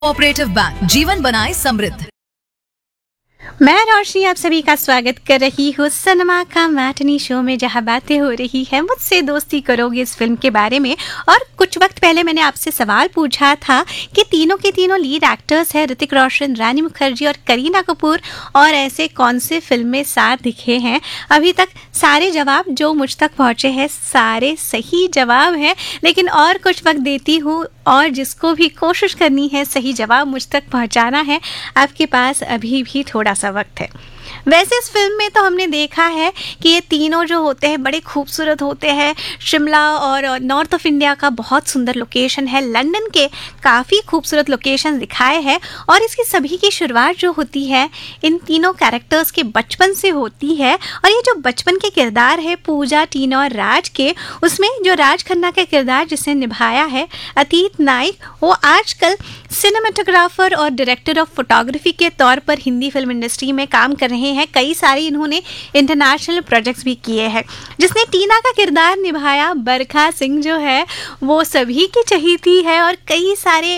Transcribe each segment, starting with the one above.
Cooperative bank, जीवन बनाए समृद्ध। मैं रोशनी आप सभी का स्वागत कर रही हूँ सिनेमा का मैटनी शो में, जहाँ बातें हो रही है मुझसे दोस्ती करोगे इस फिल्म के बारे में। और कुछ वक्त पहले मैंने आपसे सवाल पूछा था कि तीनों के तीनों लीड एक्टर्स हैं, ऋतिक रोशन, रानी मुखर्जी और करीना कपूर, और ऐसे कौन से फिल्म में साथ दिखे हैं। अभी तक सारे जवाब जो मुझ तक पहुँचे हैं सारे सही जवाब हैं, लेकिन और कुछ वक्त देती हूँ और जिसको भी कोशिश करनी है सही जवाब मुझ तक पहुँचाना है, आपके पास अभी भी थोड़ा सा वक्त है। वैसे इस फिल्म में तो हमने देखा है कि ये तीनों जो होते हैं बड़े खूबसूरत होते हैं। शिमला और नॉर्थ ऑफ इंडिया का बहुत सुंदर लोकेशन है, लंदन के काफ़ी खूबसूरत लोकेशन दिखाए हैं, और इसकी सभी की शुरुआत जो होती है इन तीनों कैरेक्टर्स के बचपन से होती है। और ये जो बचपन के किरदार है पूजा, टीना और राज के, उसमें जो राज खन्ना का किरदार जिसने निभाया है अतीत नाइक, वो आजकल सिनेमाटोग्राफर और डायरेक्टर ऑफ फोटोग्राफी के तौर पर हिंदी फिल्म इंडस्ट्री में काम कर रहे हैं। कई सारे इन्होंने इंटरनेशनल प्रोजेक्ट्स भी किए हैं। जिसने टीना का किरदार निभाया बरखा सिंह जो है वो सभी की चहेती है, और कई सारे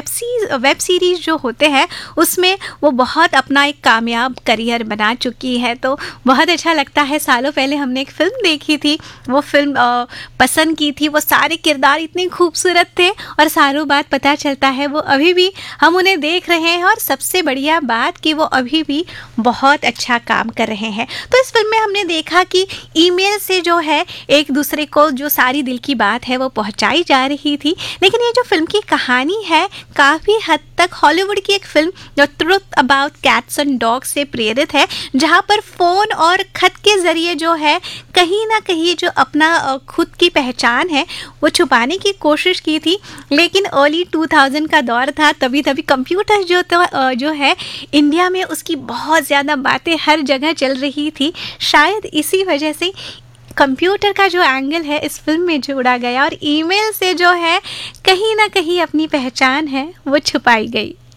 वेब सीरीज जो होते हैं उसमें वो बहुत अपना एक कामयाब करियर बना चुकी है। तो बहुत अच्छा लगता है। सालों पहले हमने एक फिल्म देखी थी, वो फिल्म पसंद की थी। वो सारे किरदार इतने खूबसूरत थे और सारों बात पता चलता है वो अभी भी हम उन्हें देख रहे हैं, और सबसे बढ़िया बात कि वो अभी भी बहुत अच्छा काम कर रहे हैं। तो इस फिल्म में हमने देखा कि ईमेल से जो है एक दूसरे को जो सारी दिल की बात है वो पहुंचाई जा रही थी। लेकिन ये जो फिल्म की कहानी है काफ़ी हद तक हॉलीवुड की एक फिल्म जो truth about cats and dogs से प्रेरित है, जहां पर फ़ोन और खत के ज़रिए जो है कहीं ना कहीं जो अपना खुद की पहचान है वो छुपाने की कोशिश की थी। लेकिन अर्ली 2000 का दौर था, तभी कंप्यूटर जो है इंडिया में उसकी बहुत ज़्यादा बातें हर जगह चल रही थी। शायद इसी वजह से कंप्यूटर का जो एंगल है इस फिल्म में जोड़ा गया, और ईमेल से जो है कहीं ना कहीं अपनी पहचान है वो छुपाई गई।